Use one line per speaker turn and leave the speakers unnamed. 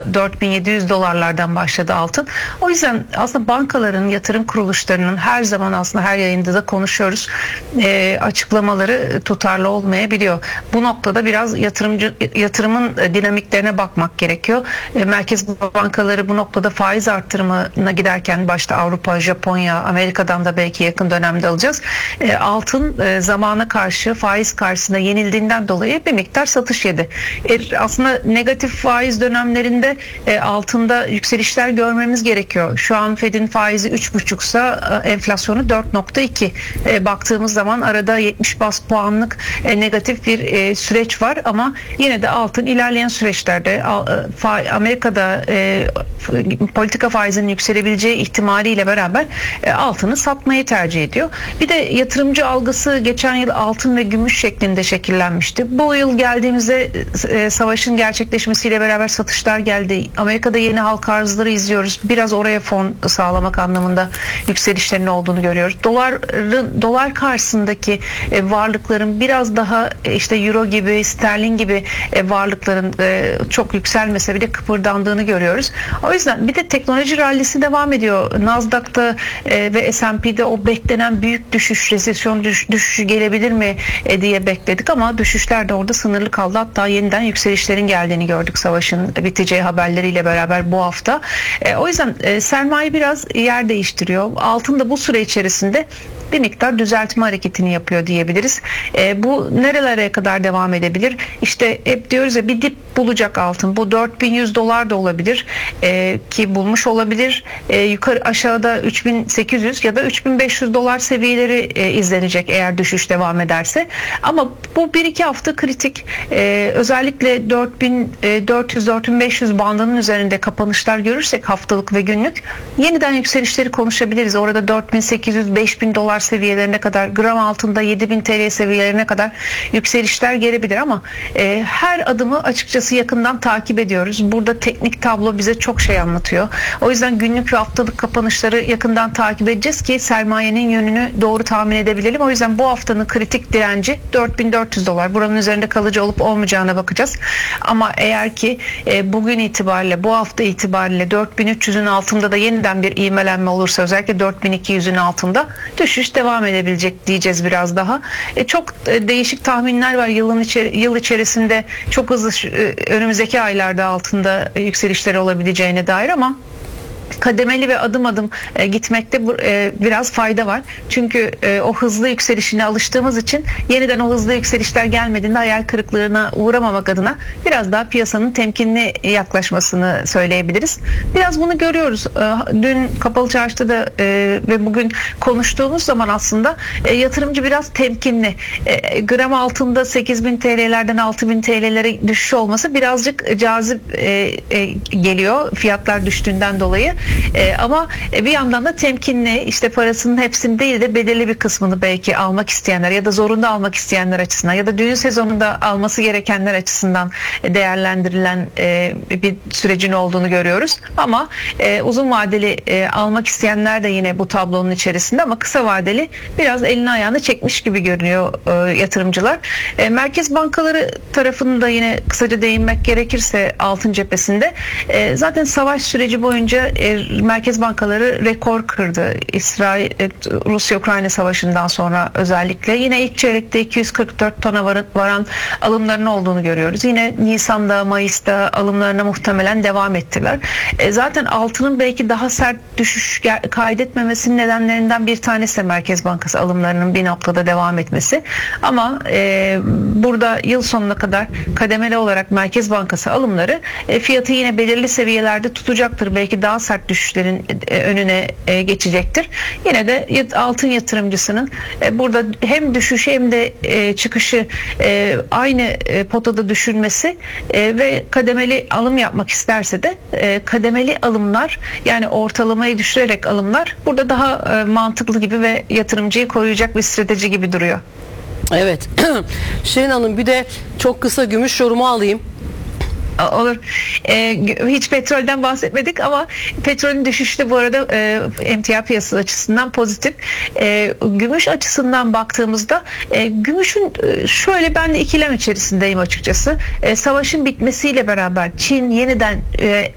4700 dolarlardan başladı altın. O yüzden aslında bankaların, yatırım kuruluşlarının her zaman aslında her yayında da konuşuyoruz. Açıklamaları tutarlı olmayabiliyor. Bu noktada biraz yatırımın dinamiklerine bakmak gerekiyor. Merkez bankaları bu noktada faiz artırımına giderken başta Avrupa, Japonya, Amerika'dan da belki yakın dönemde alacağız. Altın zamana karşı faiz karşısında yenildiğinden dolayı bir miktar satış yedi. Aslında negatif faiz dönemlerinde altında yükselişler görmemiz gerekiyor. Şu an Fed'in faizi 3,5'sa enflasyonu 4,2. Baktığımız zaman arada 70 bas puanlık negatif bir süreç var ama yine de altın ilerleyen süreçlerde Amerika'da politika faizinin yükselebileceği ihtimaliyle beraber altını satmayı tercih ediyor. Bir de yatırımcı algısı geçen yıl altın ve gümüş şeklinde şekillenmişti. Bu yıl geldiğimizde savaşın gerçekleşmesiyle beraber satışlar geldi. Amerika'da yeni halka arzları izliyoruz. Biraz oraya fon sağlamak anlamında yükselişlerin olduğunu görüyoruz. Dolar karşısındaki varlıkların biraz daha işte euro gibi, sterlin gibi varlıkların çok yükselmese bile kıpırdandığını görüyoruz. O yüzden bir de teknoloji rallisi devam ediyor. Nasdaq'ta ve S&P'de o beklenen büyük düşüş, resesyon düşüşü gelebilir mi diye bekledik ama düşüşler de orada sınırlı kaldı. Hatta yeniden yükselişlerin geldiğini gördük savaşın biteceği haberleriyle beraber bu hafta. O yüzden sermaye biraz yer değiştiriyor. Altın da bu süre içerisinde bir miktar düzeltme hareketini yapıyor diyebiliriz. Bu nerelere kadar devam edebilir? İşte hep diyoruz ya bir dip bulacak altın. Bu 4100 dolar da olabilir ki bulmuş olabilir. Yukarı aşağıda 3800 ya da 3500 dolar seviyeleri izlenecek eğer düşüş devam ederse. Ama bu 1-2 hafta kritik. Özellikle 4400-4500 bandının üzerinde kapanışlar görürsek haftalık ve günlük yeniden yükselişleri konuşabiliriz. Orada 4800-5000 dolar seviyelerine kadar, gram altında 7000 TL seviyelerine kadar yükselişler gelebilir ama her adımı açıkçası yakından takip ediyoruz. Burada teknik tablo bize çok şey anlatıyor. O yüzden günlük ve haftalık kapanışları yakından takip edeceğiz ki sermayenin yönünü doğru tahmin edebilelim. O yüzden bu haftanın kritik direnci 4400 dolar. Buranın üzerinde kalıcı olup olmayacağına bakacağız. Ama eğer ki bugün itibariyle, bu hafta itibariyle 4300'ün altında da yeniden bir ivmelenme olursa, özellikle 4200'ün altında düşüş devam edebilecek diyeceğiz biraz daha. Çok değişik tahminler var yıl içerisinde çok hızlı önümüzdeki aylarda altında yükselişleri olabileceğine dair ama kademeli ve adım adım gitmekte biraz fayda var. Çünkü o hızlı yükselişine alıştığımız için yeniden o hızlı yükselişler gelmediğinde hayal kırıklığına uğramamak adına biraz daha piyasanın temkinli yaklaşmasını söyleyebiliriz. Biraz bunu görüyoruz. Dün kapalı çarşıda da ve bugün konuştuğumuz zaman aslında yatırımcı biraz temkinli. Gram altında 8000 TL'lerden 6000 TL'lere düşüş olması birazcık cazip geliyor fiyatlar düştüğünden dolayı. Ama bir yandan da temkinli, işte parasının hepsini değil de belirli bir kısmını belki almak isteyenler ya da zorunda almak isteyenler açısından ya da düğün sezonunda alması gerekenler açısından değerlendirilen bir sürecin olduğunu görüyoruz. Ama uzun vadeli almak isteyenler de yine bu tablonun içerisinde ama kısa vadeli biraz elini ayağını çekmiş gibi görünüyor yatırımcılar. Merkez bankaları tarafını da yine kısaca değinmek gerekirse altın cephesinde zaten savaş süreci boyunca merkez bankaları rekor kırdı. Rusya-Ukrayna savaşından sonra özellikle yine ilk çeyrekte 244 tona varan alımların olduğunu görüyoruz. Yine Nisan'da, Mayıs'ta alımlarına muhtemelen devam ettiler. Zaten altının belki daha sert düşüş kaydetmemesinin nedenlerinden bir tanesi de Merkez Bankası alımlarının bir noktada devam etmesi. Ama burada yıl sonuna kadar kademeli olarak Merkez Bankası alımları fiyatı yine belirli seviyelerde tutacaktır. Belki daha sert düşüşlerin önüne geçecektir. Yine de altın yatırımcısının burada hem düşüşü hem de çıkışı aynı potada düşürmesi ve kademeli alım yapmak isterse de kademeli alımlar, yani ortalamayı düşürerek alımlar burada daha mantıklı gibi ve yatırımcıyı koruyacak bir strateji gibi duruyor.
Evet. Şirin Hanım, bir de çok kısa gümüş yorumu alayım.
Olur. Hiç petrolden bahsetmedik ama petrolün düşüşü de bu arada emtia piyasası açısından pozitif. Gümüş açısından baktığımızda gümüşün şöyle, ben de ikilem içerisindeyim açıkçası. Savaşın bitmesiyle beraber Çin yeniden